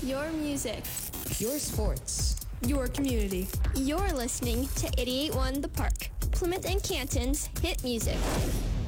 Your music. Your sports. Your community. You're listening to 88.1 The Park, Plymouth and Canton's hit music.